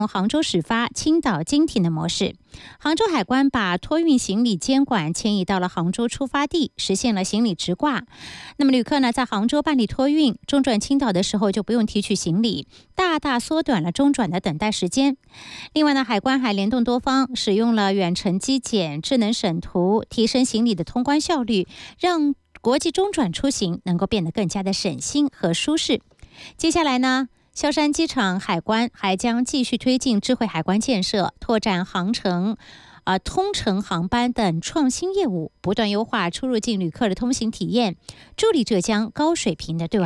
从杭州始发，青岛经停的模式。杭州海关把托运行李监管迁移到了杭州出发地，实现了行李直挂。那么旅客呢，在杭州办理托运，中转青岛的时候就不用提取行李，大大缩短了中转的等待时间。另外呢，海关还联动多方，使用了远程机检、智能审图，提升行李的通关效率，让国际中转出行能够变得更加的省心和舒适。接下来呢，萧山机场海关还将继续推进智慧海关建设，拓展航程、通程航班等创新业务，不断优化出入境旅客的通行体验，助力浙江高水平的对外